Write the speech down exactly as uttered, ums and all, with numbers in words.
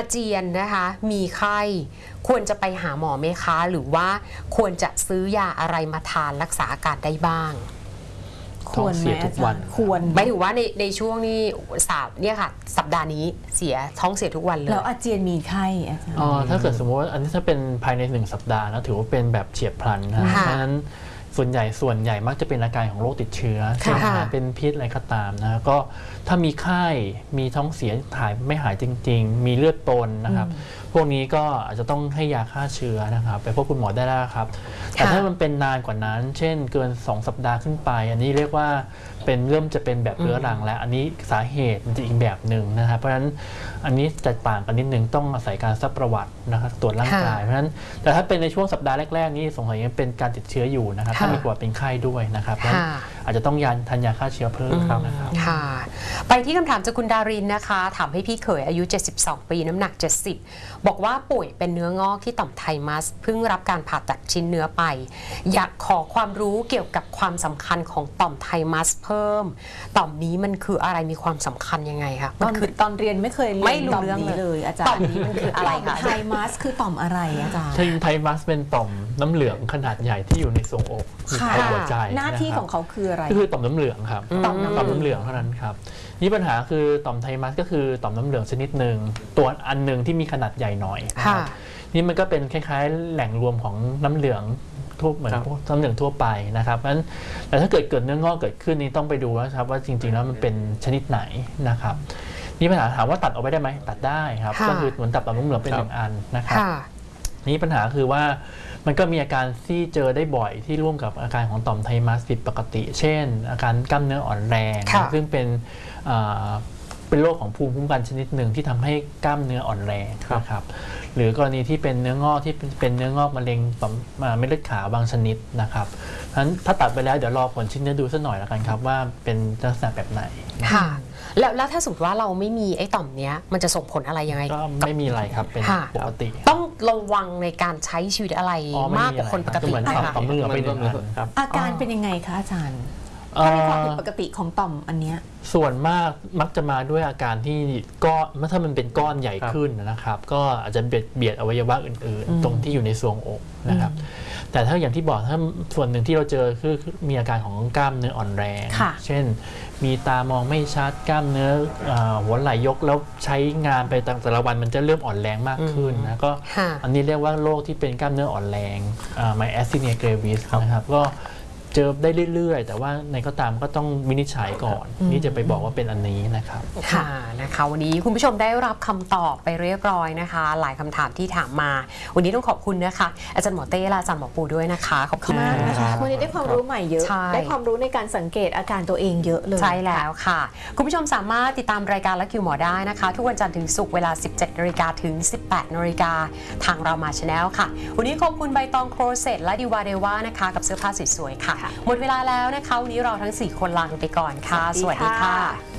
อาเจียนนะคะมีไข้ควรจะไปหาหมอไหมคะหรือว่าควรจะซื้อยาอะไรมาทานรักษาอาการได้บ้างควรไหมอาจารย์ควรไม่ถือว่าในในช่วงนี้สาบเนี่ยค่ะสัปดาห์นี้เสียท้องเสียทุกวันเลยแล้วอาเจียนมีไข้อาจารย์อ๋อถ้าเกิดสมมติว่าอันนี้ถ้าเป็นภายในหนึ่งสัปดาห์นะถือว่าเป็นแบบเฉียบพลันนะเพราะฉะนั้นส่วนใหญ่ส่วนใหญ่มักจะเป็นอาการของโรคติดเชื้อเช่นเป็นพิษอะไรก็ตามนะก็ถ้ามีไข้มีท้องเสียถ่ายไม่หายจริงๆมีเลือดปนนะครับพวกนี้ก็อาจจะต้องให้ยาฆ่าเชื้อนะครับไปพบคุณหมอได้แล้วครับแต่ถ้ามันเป็นนานกว่านั้นเช่นเกินสองสัปดาห์ขึ้นไปอันนี้เรียกว่าเป็นเริ่มจะเป็นแบบเรื้อรังแล้วอันนี้สาเหตุมันจะอีกแบบหนึ่งนะครับเพราะฉะนั้นอันนี้จะต่างกันนิดนึงต้องอาศัยการซักประวัตินะครับตรวจร่างกายเพราะฉะนั้นแต่ถ้าเป็นในช่วงสัปดาห์แรกๆนี่สงสัยยังเป็นการติดเชื้ออยู่นะครับถ้ามีประวัติเป็นไข้ด้วยนะครับอาจจะต้องยาทานยาฆ่าเชื้อเพิ่มครับนะครับค่ะไปที่คำถามจากคุณดารินนะคะถามให้พี่เขยอายุเจ็ดสิบสองปีน้ำหนักเจ็ดสิบบอกว่าป่วยเป็นเนื้องอกที่ต่อมไทมัสเพิ่งรับการผ่าตัดชิ้นเนื้อไปอยากขอความรู้เกี่ยวกับความสำคัญของต่อมไทมัสเพิ่มต่อมนี้มันคืออะไรมีความสำคัญยังไงคะตอนคือตอนเรียนไม่เคยเรียนต่อมนี้เลยอาจารย์ต่อมนี้มันคืออะไรคะไทมัสคือต่อมอะไรอาจารย์ไทมัสเป็นต่อมน้ำเหลืองขนาดใหญ่ที่อยู่ในทรวงอกในหัวใจหน้าที่ของเขาคืออะไรก็คือต่อมน้ำเหลืองครับต่อมน้ำเหลืองเท่านั้นครับนี่ปัญหาคือต่อมไทมัสก็คือต่อมน้ำเหลืองชนิดหนึ่งตัวอันหนึ่งที่มีขนาดใหญ่หน่อยนี่มันก็เป็นคล้ายๆแหล่งรวมของน้ำเหลืองทั่วเหมือนน้ำเหลืองทั่วไปนะครับเพราะฉะนั้นแต่ถ้าเกิดเกิดเนื้องอกเกิดขึ้นนี้ต้องไปดูนะครับว่าจริงๆแล้วมันเป็นชนิดไหนนะครับนี่ปัญหาถามว่าตัดออกไปได้ไหมตัดได้ครับก็คือเหมือนตัดต่อมน้ำเหลืองเป็นหนึ่งอันนะครับนี่ปัญหาคือว่ามันก็มีอาการที่เจอได้บ่อยที่ร่วมกับอาการของต่อมไทมัสผิดปกติเช่นอาการกล้ามเนื้ออ่อนแรงซึ่งเป็นเป็นโรคของภูมิคุ้มกันชนิดหนึ่งที่ทำให้กล้ามเนื้ออ่อนแรงนะครับหรือกรณีที่เป็นเนื้องอกที่เป็นเนื้องอกมะเร็งต่อมเม็ดเลือดขาวบางชนิดนะครับเพราะฉะนั้นถ้าตัดไปแล้วเดี๋ยวรอผลชิ้นเนื้อดูสักหน่อยละกันครับว่าเป็นลักษณะแบบไหนค่ะแล้วแล้วถ้าสมมติว่าเราไม่มีไอ้ต่อมเนี้ยมันจะส่งผลอะไรยังไงก็ไม่มีอะไรครับเป็นปกติต้องระวังในการใช้ชีวิตอะไรมากกว่าคนปกติไหมคะต่อมน้ำเหลืองเป็นอย่างนั้นครับอาการเป็นยังไงคะอาจารย์ความผิดปกติของต่อมอันเนี้ยส่วนมากมักจะมาด้วยอาการที่ก้อนถ้ามันเป็นก้อนใหญ่ขึ้นนะครับก็อาจจะเบียดเบียดอวัยวะอื่นๆตรงที่อยู่ในทรวงอกนะครับแต่ถ้าอย่างที่บอกถ้าส่วนหนึ่งที่เราเจอคือมีอาการของกล้ามเนื้ออ่อนแรงเช่นมีตามองไม่ชัดกล้ามเนื้อหัวไหล่ยกแล้วใช้งานไปแต่ละวันมันจะเริ่มอ่อนแรงมากขึ้นนะก็อันนี้เรียกว่าโรคที่เป็นกล้ามเนื้ออ่อนแรงไมแอสซีเนียเกรวิสนะครับก็เจอได้เรื่อยๆแต่ว่าในก็ตามก็ต้องวินิจฉัยก่อนนี่จะไปบอกว่าเป็นอันนี้นะครับค่ะนะคะวันนี้คุณผู้ชมได้รับคำตอบไปเรียบร้อยนะคะหลายคำถามที่ถามมาวันนี้ต้องขอบคุณนะคะอาจารย์หมอเต้และอาจารย์หมอปูด้วยนะคะขอบคุณมากนะคะวันนี้ได้ความรู้ใหม่เยอะได้ความรู้ในการสังเกตอาการตัวเองเยอะเลยใช่แล้วค่ะคุณผู้ชมสามารถติดตามรายการและคิวหมอได้นะคะทุกวันจันทร์ถึงศุกร์เวลา สิบเจ็ดนาฬิกา ถึง สิบแปดนาฬิกาทางเรามาชาแนลค่ะวันนี้ขอบคุณใบตองโครเซตและดิวาเดวานะคะกับเสื้อผ้าสวยๆค่ะหมดเวลาแล้วนะคะวันนี้เราทั้งสี่คนลาไปก่อนค่ะสวัสดีค่ะ